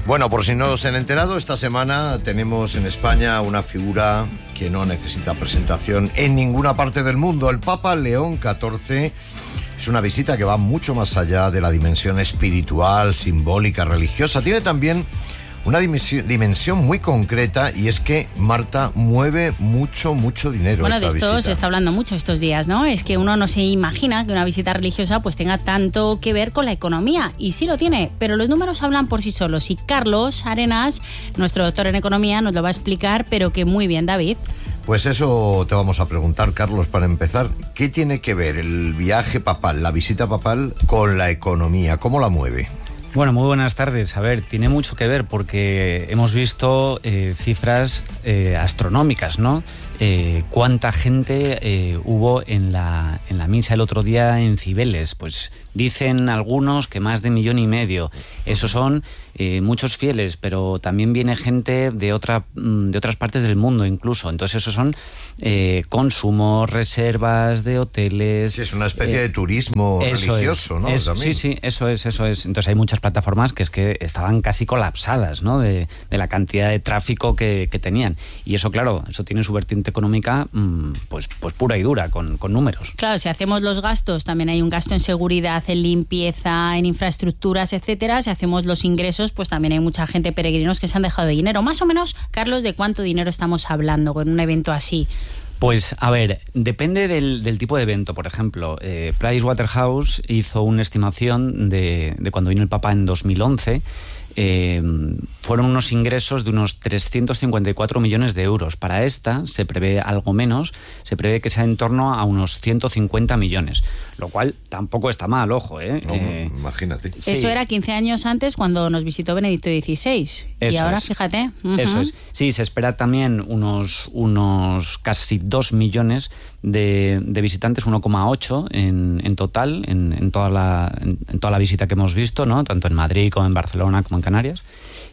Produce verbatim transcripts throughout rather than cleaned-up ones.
Bueno, por si no se han enterado, esta semana tenemos en España una figura que no necesita presentación en ninguna parte del mundo. El Papa León catorce es una visita que va mucho más allá de la dimensión espiritual, simbólica, religiosa. Tiene también una dimensión, dimensión muy concreta, y es que Marta mueve mucho, mucho dinero. Bueno, esta de esto visita. se está hablando mucho estos días, ¿no? Es que uno no se imagina que una visita religiosa pues tenga tanto que ver con la economía, y sí lo tiene, pero los números hablan por sí solos, y Carlos Arenas, nuestro doctor en economía, nos lo va a explicar, pero que muy bien, David. Pues eso te vamos a preguntar, Carlos, para empezar. ¿Qué tiene que ver el viaje papal, la visita papal, con la economía? ¿Cómo la mueve? Bueno, muy buenas tardes. A ver, tiene mucho que ver porque hemos visto eh, cifras eh, astronómicas, ¿no? Eh, ¿Cuánta gente eh, hubo en la, en la misa el otro día en Cibeles? Pues dicen algunos que más de millón y medio. Esos son eh, muchos fieles, pero también viene gente de, otra, de otras partes del mundo incluso. Entonces esos son eh, consumos, reservas de hoteles. Sí, es una especie eh, de turismo religioso, es, ¿no? Eso, sí, sí, eso es, eso es. Entonces hay muchas plataformas que es que estaban casi colapsadas, ¿no? De, de la cantidad de tráfico que, que tenían. Y eso, claro, eso tiene su vertiente económica pues, pues pura y dura, con, con números. Claro, si hacemos los gastos, también hay un gasto en seguridad, en limpieza, en infraestructuras, etcétera. Si hacemos los ingresos, pues también hay mucha gente, peregrinos, que se han dejado de dinero. Más o menos, Carlos, ¿de cuánto dinero estamos hablando con un evento así? Pues, a ver, depende del, del tipo de evento. Por ejemplo, eh, Pricewaterhouse hizo una estimación de, de cuando vino el Papa en dos mil once. Eh, fueron unos ingresos de unos trescientos cincuenta y cuatro millones de euros. Para esta se prevé algo menos, se prevé que sea en torno a unos ciento cincuenta millones, lo cual tampoco está mal, ojo, ¿eh? No, eh imagínate. Sí. Eso era quince años antes, cuando nos visitó Benedicto dieciséis. Eso y ahora, es. fíjate. Uh-huh. Eso es. Sí, se espera también unos, unos casi dos millones de, de visitantes, uno coma ocho en, en total, en, en, toda la, en, en toda la visita que hemos visto, ¿no? Tanto en Madrid como en Barcelona como en Canarias.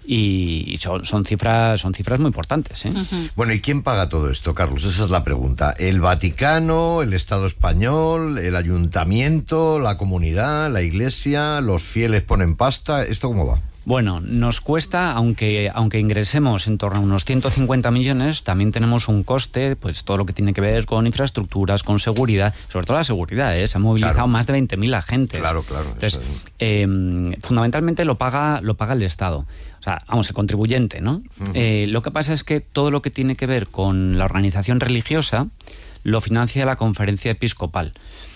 Y son, son cifras son cifras muy importantes, ¿eh? Uh-huh. Bueno, ¿y quién paga todo esto, Carlos? Esa es la pregunta. ¿El Vaticano, el Estado español, el Ayuntamiento, la comunidad, la Iglesia, los fieles ponen pasta? ¿Esto cómo va? Bueno, nos cuesta, aunque, aunque ingresemos en torno a unos ciento cincuenta millones, también tenemos un coste, pues todo lo que tiene que ver con infraestructuras, con seguridad, sobre todo la seguridad, ¿eh? Se han movilizado claro. más de veinte mil agentes. Claro, claro. Entonces, eh, fundamentalmente lo paga, lo paga el Estado. O sea, vamos, el contribuyente, ¿no? Uh-huh. Eh, lo que pasa es que todo lo que tiene que ver con la organización religiosa lo financia la Conferencia Episcopal.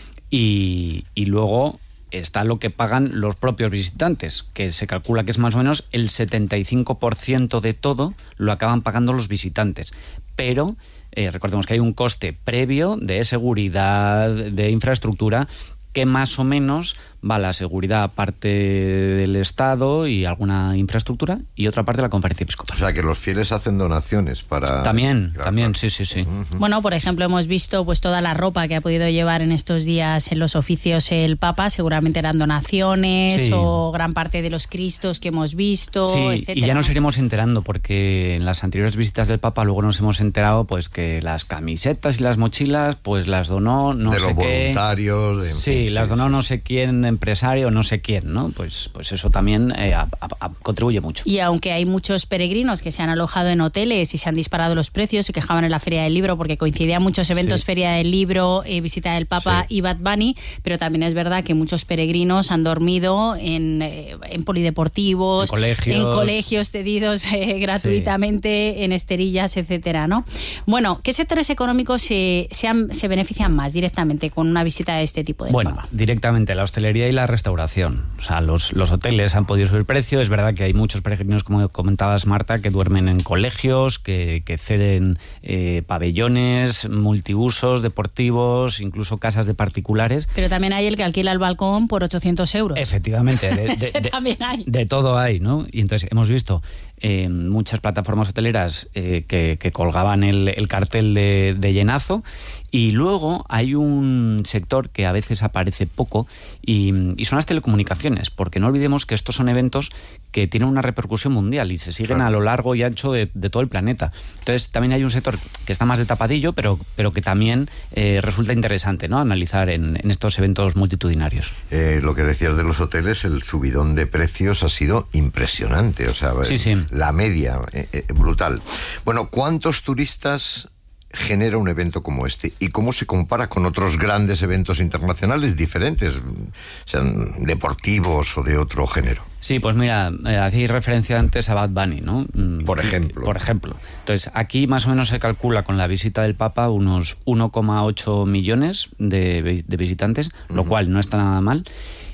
Y, y luego está lo que pagan los propios visitantes, que se calcula que es más o menos el setenta y cinco por ciento de todo lo acaban pagando los visitantes. Pero eh, recordemos que hay un coste previo de seguridad, de infraestructura, que más o menos va la seguridad parte del Estado y alguna infraestructura, y otra parte de la Conferencia Episcopal. O sea, que los fieles hacen donaciones para... También, también, sí, sí, sí. Uh-huh. Bueno, por ejemplo, hemos visto pues toda la ropa que ha podido llevar en estos días en los oficios el Papa, seguramente eran donaciones, sí. o gran parte de los Cristos que hemos visto, sí, etcétera. Y ya nos iremos enterando, porque en las anteriores visitas del Papa luego nos hemos enterado pues que las camisetas y las mochilas pues las donó no de sé los qué. voluntarios. De, sí, fin, las sí, donó sí, no sí. sé quién, empresario, no sé quién, ¿no? Pues, pues eso también eh, a, a, a, contribuye mucho. Y aunque hay muchos peregrinos que se han alojado en hoteles y se han disparado los precios, se quejaban en la Feria del Libro porque coincidían muchos eventos, sí. Feria del Libro, eh, visita del Papa, sí. y Bad Bunny, pero también es verdad que muchos peregrinos han dormido en, eh, en polideportivos, en colegios, en colegios cedidos eh, gratuitamente, sí. en esterillas, etcétera, ¿no? Bueno, ¿qué sectores económicos se, se, han, se benefician más directamente con una visita de este tipo de Bueno, Papa? Directamente la hostelería y la restauración. O sea, los, los hoteles han podido subir precio. Es verdad que hay muchos peregrinos, como comentabas, Marta, que duermen en colegios, que, que ceden eh, pabellones, multiusos, deportivos, incluso casas de particulares. Pero también hay el que alquila el balcón por ochocientos euros. Efectivamente, de, de, Ese de, también hay. de todo hay, ¿no? Y entonces hemos visto eh, muchas plataformas hoteleras eh, que, que colgaban el, el cartel de, de llenazo. Y luego hay un sector que a veces aparece poco y, y son las telecomunicaciones, porque no olvidemos que estos son eventos que tienen una repercusión mundial y se siguen claro. a lo largo y ancho de, de todo el planeta. Entonces también hay un sector que está más de tapadillo, pero, pero que también eh, resulta interesante, ¿no?, analizar en, en estos eventos multitudinarios. Eh, lo que decías de los hoteles, el subidón de precios ha sido impresionante, o sea, sí, sí. la media, eh, eh, brutal. Bueno, ¿cuántos turistas genera un evento como este? ¿Y cómo se compara con otros grandes eventos internacionales diferentes, sean deportivos o de otro género? Sí, pues mira, eh, hacéis referencia antes a Bad Bunny, ¿no? Por ejemplo. Por ejemplo. Entonces, aquí más o menos se calcula con la visita del Papa unos uno coma ocho millones de, de visitantes, uh-huh. lo cual no está nada mal.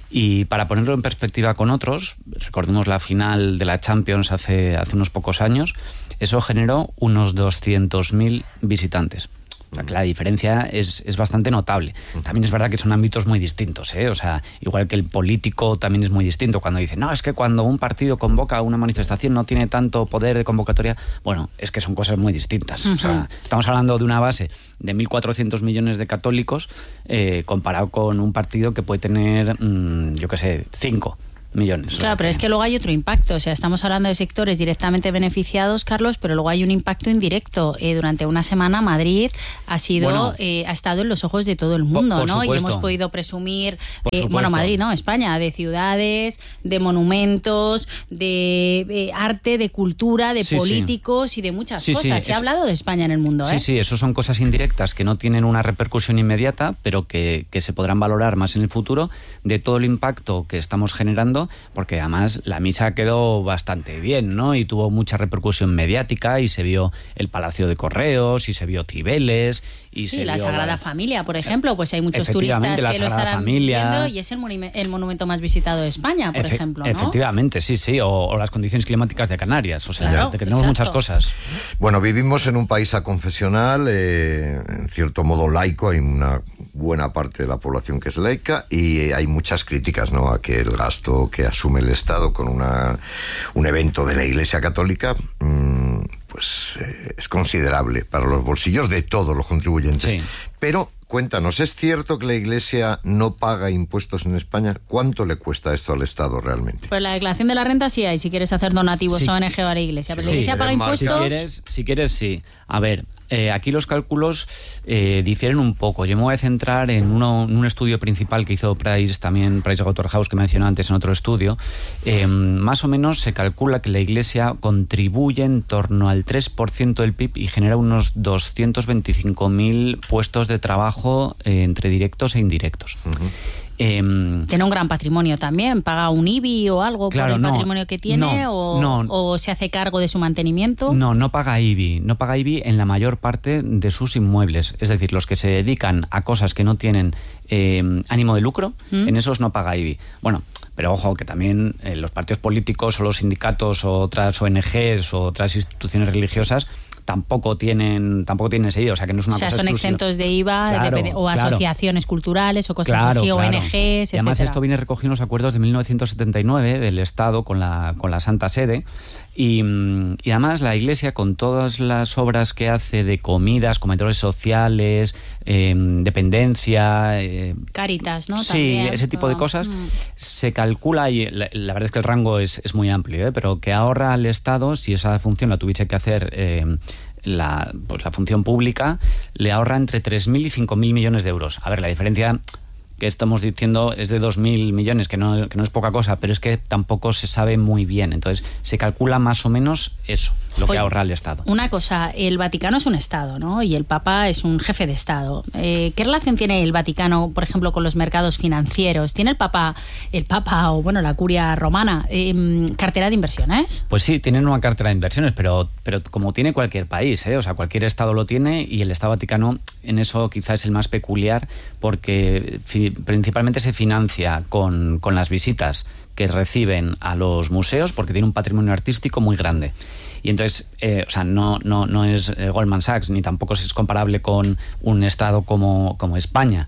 Y para ponerlo en perspectiva con otros, recordemos la final de la Champions hace, hace unos pocos años, eso generó unos doscientos mil visitantes. O sea, que la diferencia es, es bastante notable. También es verdad que son ámbitos muy distintos, ¿eh? O sea, igual que el político también es muy distinto. Cuando dice, no, es que cuando un partido convoca una manifestación no tiene tanto poder de convocatoria. Bueno, es que son cosas muy distintas. Uh-huh. O sea, estamos hablando de una base de mil cuatrocientos millones de católicos eh, comparado con un partido que puede tener, mmm, yo qué sé, cinco millones. Claro, pero es que luego hay otro impacto. O sea, estamos hablando de sectores directamente beneficiados, Carlos, pero luego hay un impacto indirecto. Eh, durante una semana Madrid ha sido bueno, eh, ha estado en los ojos de todo el mundo, por, por ¿no? Supuesto. Y hemos podido presumir, eh, bueno, Madrid, no, España, de ciudades, de monumentos, de eh, arte, de cultura, de sí, políticos sí. y de muchas sí, cosas. Sí, Se ha hablado de España en el mundo, ¿eh? Sí, sí, eso son cosas indirectas que no tienen una repercusión inmediata, pero que, que se podrán valorar más en el futuro de todo el impacto que estamos generando, porque además la misa quedó bastante bien, ¿no? Y tuvo mucha repercusión mediática y se vio el Palacio de Correos y se vio Cibeles y sí, se la vio, Sagrada bueno, Familia, por ejemplo, pues hay muchos turistas que lo estarán Familia. viendo y es el, monum- el monumento más visitado de España, por Efe- ejemplo, ¿no? Efectivamente, sí, sí, o, o las condiciones climáticas de Canarias, o sea, claro, que tenemos exacto. muchas cosas. Bueno, vivimos en un país aconfesional, eh, en cierto modo laico, hay una buena parte de la población que es laica y hay muchas críticas, ¿no?, a que el gasto que asume el Estado con una, un evento de la Iglesia Católica mmm, pues eh, es considerable para los bolsillos de todos los contribuyentes. Sí. Pero cuéntanos, ¿es cierto que la Iglesia no paga impuestos en España? ¿Cuánto le cuesta esto al Estado realmente? Pues la declaración de la renta sí hay, si quieres hacer donativos sí. a O N G o a la Iglesia. Pero sí. la Iglesia paga Además, impuestos... Si quieres, si quieres, sí. A ver, eh, aquí los cálculos eh, difieren un poco. Yo me voy a centrar en, uno, en un estudio principal que hizo Price, también PricewaterhouseCoopers, que mencioné antes en otro estudio. Eh, más o menos se calcula que la Iglesia contribuye en torno al tres por ciento del P I B y genera unos doscientos veinticinco mil puestos de trabajo eh, entre directos e indirectos. Uh-huh. Eh, tiene un gran patrimonio también, paga un I B I o algo claro, por el no, patrimonio que tiene no, o, no, o se hace cargo de su mantenimiento. No, no paga I B I, no paga I B I en la mayor parte de sus inmuebles, es decir, los que se dedican a cosas que no tienen eh, ánimo de lucro, ¿Mm? en esos no paga I B I. Bueno, pero ojo, que también eh, los partidos políticos o los sindicatos o otras O N Ges o otras instituciones religiosas tampoco tienen tampoco tienen ese I V A, o sea que no es una o sea, cosa son exclusiva. exentos de I V A, claro, de, o claro. asociaciones culturales o cosas claro, así, claro. O N Ges, etcétera. Y además esto viene recogido en los acuerdos de mil novecientos setenta y nueve del Estado con la, con la Santa Sede. Y, y además la Iglesia, con todas las obras que hace de comidas, comedores sociales, eh, dependencia... Eh, Cáritas, ¿no? Sí, También, ese tipo todo. de cosas, mm. se calcula, y la, la verdad es que el rango es, es muy amplio, ¿eh? Pero que ahorra al Estado, si esa función la tuviese que hacer... Eh, La, pues la función pública, le ahorra entre tres mil y cinco mil millones de euros. A ver, la diferencia que estamos diciendo es de dos mil millones, que no, que no es poca cosa, pero es que tampoco se sabe muy bien. Entonces, se calcula más o menos eso, lo Oye, que ahorra el Estado. Una cosa, el Vaticano es un Estado, ¿no? Y el Papa es un jefe de Estado. Eh, ¿Qué relación tiene el Vaticano, por ejemplo, con los mercados financieros? ¿Tiene el Papa, el Papa o, bueno, la curia romana, eh, cartera de inversiones? Pues sí, tienen una cartera de inversiones, pero, pero como tiene cualquier país, ¿eh? O sea, cualquier Estado lo tiene, y el Estado Vaticano en eso quizás es el más peculiar, porque fi- principalmente se financia con, con las visitas que reciben a los museos, porque tiene un patrimonio artístico muy grande. Y entonces, eh, o sea, no, no, no es Goldman Sachs, ni tampoco es comparable con un Estado como, como España.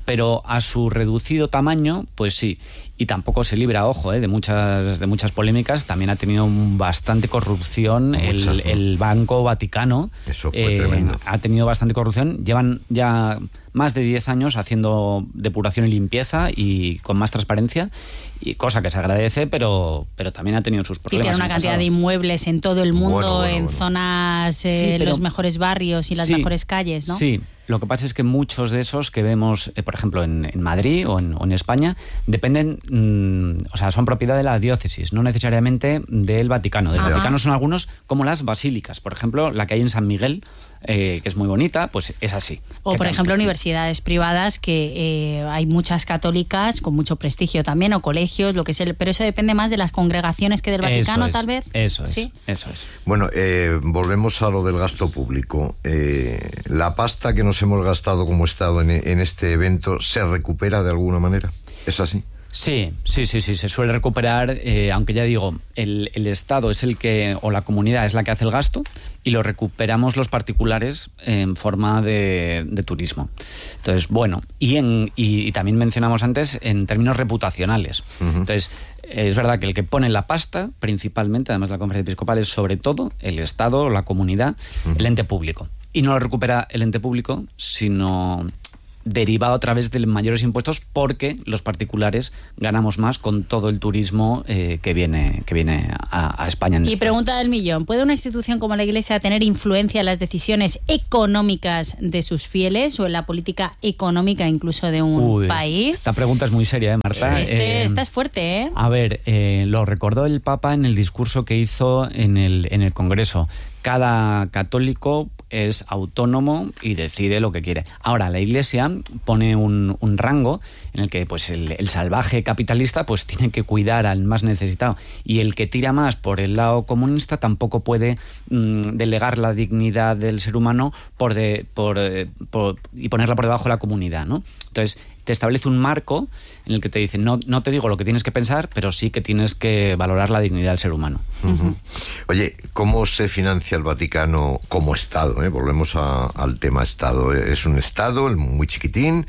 pero a su reducido tamaño, pues sí. Y tampoco se libra, ojo, ¿eh? de muchas de muchas polémicas. También ha tenido bastante corrupción el, Muchas, ¿no? el Banco Vaticano. Eso fue eh, tremendo. Ha tenido bastante corrupción. Llevan ya más de diez años haciendo depuración y limpieza y con más transparencia, y cosa que se agradece, pero, pero también ha tenido sus problemas. Y tiene una cantidad de inmuebles en todo el mundo, bueno, bueno, en bueno. zonas, eh, sí, pero, los mejores barrios y las sí, mejores calles, ¿no? Sí, lo que pasa es que muchos de esos que vemos, eh, por ejemplo, en, en Madrid o en, o en España, dependen, mmm, o sea, son propiedad de la diócesis, no necesariamente del Vaticano. Del Ajá. Vaticano son algunos, como las basílicas, por ejemplo, la que hay en San Miguel, Eh, que es muy bonita, pues es así. O por ejemplo universidades privadas, que eh, hay muchas católicas con mucho prestigio también, o colegios, lo que sea, pero eso depende más de las congregaciones que del Vaticano, es, tal vez. Eso es, ¿Sí? eso es. Bueno, eh, volvemos a lo del gasto público. Eh, ¿La pasta que nos hemos gastado como Estado en, en este evento se recupera de alguna manera? ¿Es así? Sí, sí, sí, sí, se suele recuperar, eh, aunque ya digo, el, el Estado es el que, o la comunidad es la que hace el gasto, y lo recuperamos los particulares en forma de, de turismo. Entonces, bueno, y, en, y, y también mencionamos antes en términos reputacionales. Uh-huh. Entonces, es verdad que el que pone la pasta, principalmente, además de la Conferencia Episcopal, es sobre todo el Estado, la comunidad, uh-huh. el ente público. Y no lo recupera el ente público, sino derivado a través de mayores impuestos, porque los particulares ganamos más con todo el turismo eh, que viene que viene a, a España. En y España. Pregunta del millón: ¿puede una institución como la Iglesia tener influencia en las decisiones económicas de sus fieles o en la política económica incluso de un Uy, país? Esta pregunta es muy seria, ¿eh, Marta? Este, eh, esta es fuerte, ¿eh? A ver, eh, lo recordó el Papa en el discurso que hizo en el, en el Congreso. Cada católico es autónomo y decide lo que quiere. Ahora, la Iglesia pone un, un rango en el que pues el, el salvaje capitalista pues tiene que cuidar al más necesitado, y el que tira más por el lado comunista tampoco puede mmm, delegar la dignidad del ser humano por de, por, eh, por, y ponerla por debajo de la comunidad, ¿no? Entonces, te establece un marco en el que te dice, no, no te digo lo que tienes que pensar, pero sí que tienes que valorar la dignidad del ser humano. Uh-huh. Oye, ¿cómo se financia el Vaticano como Estado? ¿Eh? Volvemos a, al tema Estado. Es un Estado muy chiquitín,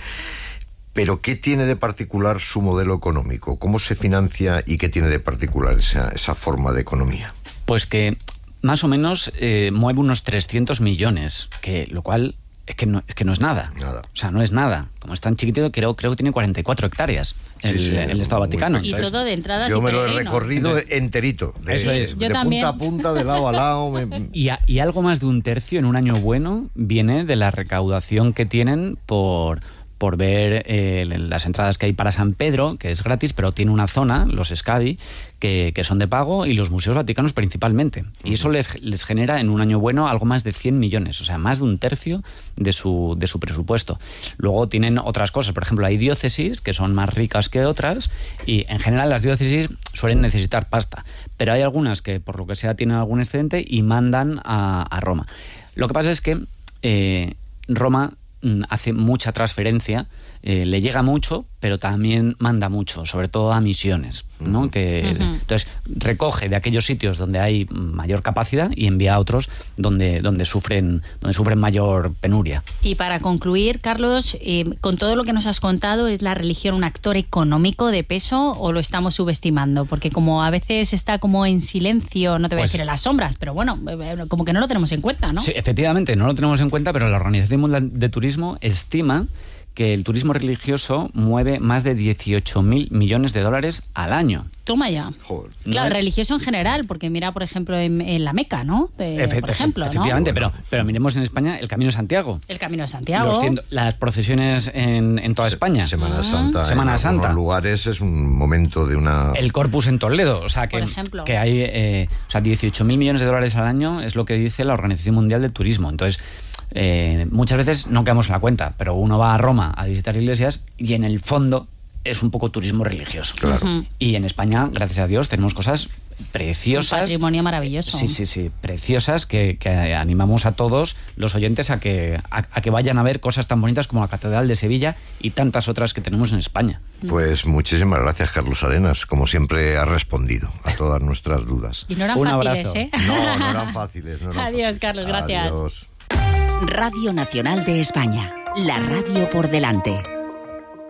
pero ¿qué tiene de particular su modelo económico? ¿Cómo se financia y qué tiene de particular esa, esa forma de economía? Pues que más o menos eh, mueve unos trescientos millones, que lo cual... Es que, no, es que no es nada. nada. O sea, no es nada. Como es tan chiquitito, creo, creo que tiene cuarenta y cuatro hectáreas el, sí, sí, el Estado Vaticano. Y Entonces, todo de entradas yo y me lo he peregrino. recorrido enterito. De, Eso es. de Yo también. punta a punta, de lado a lado. Me... Y, a, y algo más de un tercio en un año bueno viene de la recaudación que tienen por... por ver eh, las entradas que hay para San Pedro, que es gratis, pero tiene una zona, los Scavi, que, que son de pago, y los museos vaticanos principalmente. Y eso les, les genera en un año bueno algo más de cien millones, o sea, más de un tercio de su, de su presupuesto. Luego tienen otras cosas, por ejemplo, hay diócesis que son más ricas que otras, y en general las diócesis suelen necesitar pasta, pero hay algunas que por lo que sea tienen algún excedente y mandan a, a Roma. Lo que pasa es que eh, Roma hace mucha transferencia, eh, le llega mucho, pero también manda mucho, sobre todo a misiones, ¿no? Uh-huh. Que, uh-huh. Entonces, recoge de aquellos sitios donde hay mayor capacidad y envía a otros donde, donde, sufren, donde sufren mayor penuria. Y para concluir, Carlos, eh, con todo lo que nos has contado, ¿es la religión un actor económico de peso o lo estamos subestimando? Porque como a veces está como en silencio, no te voy pues, a decir en las sombras, pero bueno, como que no lo tenemos en cuenta, ¿no? Sí, efectivamente, no lo tenemos en cuenta, pero la Organización Mundial de Turismo estima que el turismo religioso mueve más de dieciocho mil millones de dólares al año. Toma ya. Joder. Claro, no, religioso en general, porque mira, por ejemplo, en, en la Meca, ¿no? De, efe, por ejemplo, efectivamente, ¿no? pero, pero miremos en España el Camino de Santiago. El Camino de Santiago. Los ciento, las procesiones en, en toda Se, España. Semana Santa. Semana en Santa. algunos lugares es un momento de una... El Corpus en Toledo, o sea, que, por ejemplo. que hay eh, o sea, dieciocho mil millones de dólares al año es lo que dice la Organización Mundial del Turismo. Entonces, Eh, muchas veces no quedamos en la cuenta, pero uno va a Roma a visitar iglesias y en el fondo es un poco turismo religioso. Claro. Uh-huh. Y en España, gracias a Dios, tenemos cosas preciosas. Un patrimonio maravilloso. Sí, sí, sí, preciosas que, que animamos a todos los oyentes a que, a, a que vayan a ver cosas tan bonitas como la Catedral de Sevilla y tantas otras que tenemos en España. Pues muchísimas gracias, Carlos Arenas. Como siempre, has respondido a todas nuestras dudas. Y no eran Un fáciles, abrazo. ¿eh? No, no eran fáciles. No eran Adiós, fáciles. Carlos, gracias. Adiós. Radio Nacional de España, la radio por delante.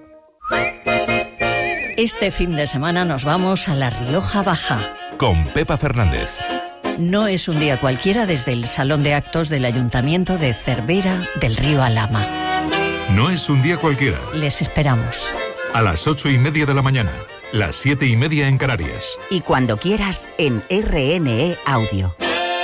Este fin de semana nos vamos a La Rioja Baja. Con Pepa Fernández. No es un día cualquiera desde el Salón de Actos del Ayuntamiento de Cervera del Río Alhama. No es un día cualquiera. Les esperamos. A las ocho y media de la mañana, las siete y media en Canarias. Y cuando quieras en R N E Audio.